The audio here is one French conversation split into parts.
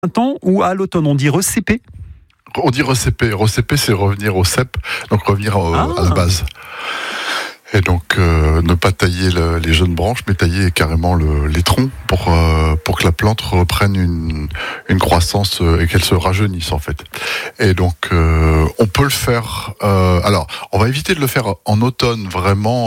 Printemps ou à l'automne, on dit recéper? On dit recéper. Recéper, c'est revenir au cep, donc revenir à la base. Et donc, ne pas tailler les jeunes branches, mais tailler carrément les troncs pour que la plante reprenne une croissance et qu'elle se rajeunisse en fait. Et donc, on peut le faire. Alors, on va éviter de le faire en automne. Vraiment,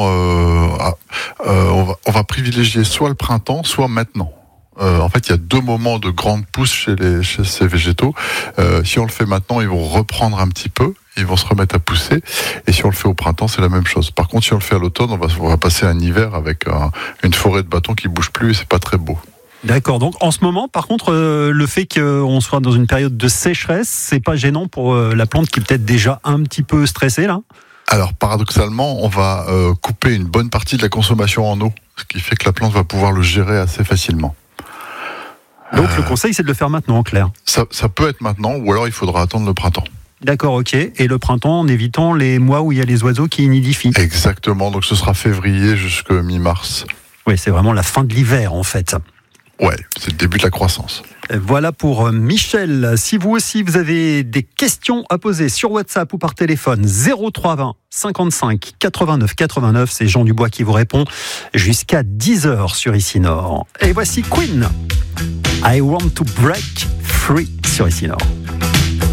on va privilégier soit le printemps, soit maintenant. En fait, il y a 2 moments de grande pousse chez ces végétaux. Si on le fait maintenant, ils vont reprendre un petit peu. Ils vont se remettre à pousser. Et si on le fait au printemps, c'est la même chose. Par contre, si on le fait à l'automne, on va passer un hiver avec une forêt de bâtons qui bouge plus et c'est pas très beau. D'accord. Donc, en ce moment, par contre, le fait qu'on soit dans une période de sécheresse, c'est pas gênant pour la plante qui est peut-être déjà un petit peu stressée, là? Alors, paradoxalement, on va couper une bonne partie de la consommation en eau, ce qui fait que la plante va pouvoir le gérer assez facilement. Donc, le conseil, c'est de le faire maintenant, en clair. Ça peut être maintenant, ou alors il faudra attendre le printemps. D'accord, ok. Et le printemps, en évitant les mois où il y a les oiseaux qui nidifient. Exactement, donc ce sera février jusqu'à mi-mars. Oui, c'est vraiment la fin de l'hiver, en fait. Ouais, c'est le début de la croissance. Voilà pour Michel. Si vous aussi, vous avez des questions à poser sur WhatsApp ou par téléphone, 0320 55 89 89, c'est Jean Dubois qui vous répond jusqu'à 10h sur Ici Nord. Et voici Queen. I want to break free sur Ici Nord.